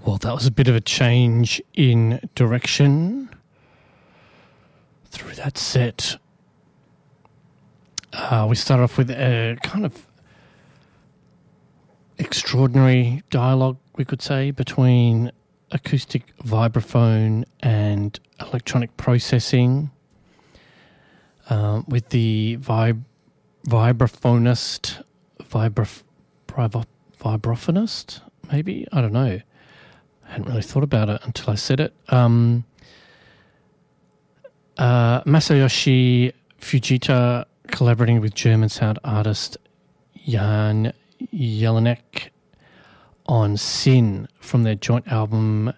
Well, that was a bit of a change in direction through that set. We start off with a kind of extraordinary dialogue, we could say, between acoustic vibraphone and electronic processing, with the vibraphonist, maybe? I don't know. I hadn't really thought about it until I said it. Masayoshi Fujita collaborating with German sound artist Jan Jelinek on Sin from their joint album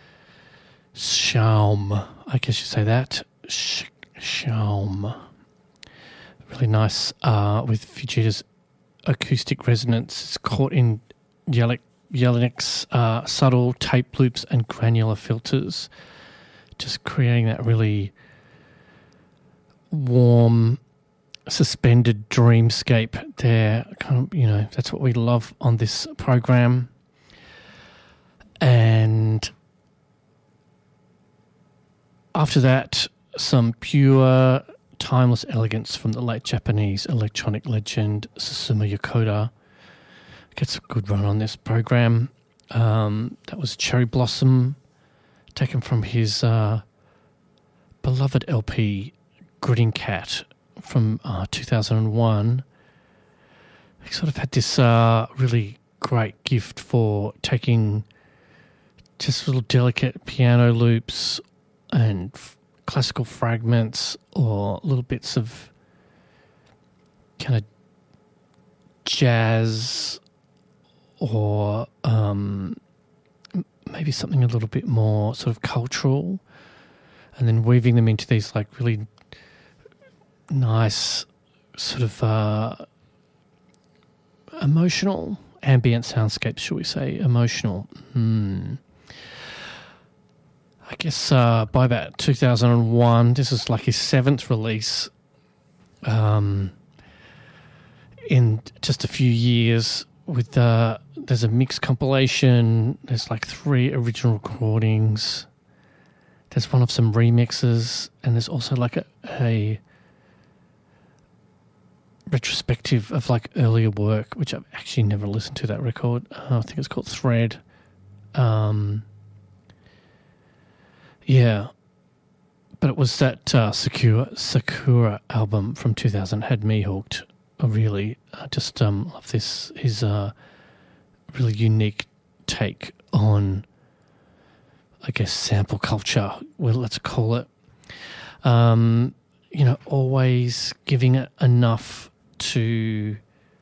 Schaum. I guess you say that. Schaum. Really nice with Fujita's acoustic resonance. It's caught in Jelinek's subtle tape loops and granular filters, just creating that really warm, suspended dreamscape there. Kind of, that's what we love on this program. And after that, some pure, timeless elegance from the late Japanese electronic legend Susumu Yokota. Gets a good run on this program. That was Cherry Blossom, taken from his beloved LP Gritting Cat from 2001. He sort of had this really great gift for taking just little delicate piano loops and classical fragments or little bits of kind of jazz or maybe something a little bit more sort of cultural, and then weaving them into these like really nice sort of emotional ambient soundscapes, shall we say, emotional. I guess by about 2001, this is like his 7th release in just a few years. With there's a mixed compilation, there's like 3 original recordings, there's one of some remixes, and there's also like a retrospective of like earlier work, which I've actually never listened to that record. I think it's called Thread. Yeah, but it was that Sakura album from 2000 had me hooked. I really just love this. His really unique take on, I guess, sample culture, well, let's call it. Always giving it enough to,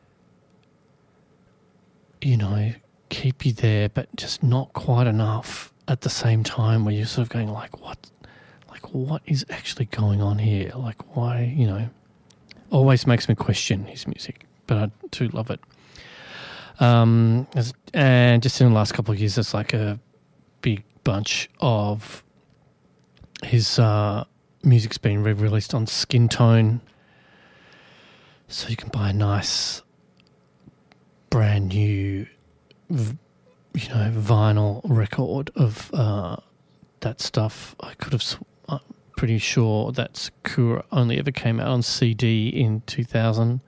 keep you there, but just not quite enough at the same time, where you're sort of going like, what is actually going on here? Like, why, always makes me question his music, but I do love it. And just in the last couple of years, there's like a big bunch of his music's been re-released on Skin Tone, so you can buy a nice brand new vinyl record of that stuff. I'm pretty sure that Sakura only ever came out on CD in 2000.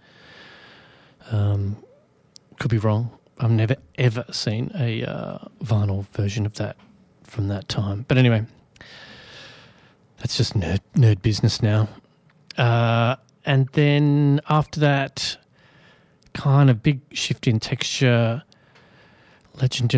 Could be wrong. I've never ever seen a vinyl version of that from that time. But anyway, that's just nerd business now. And then after that, kind of big shift in texture, legendary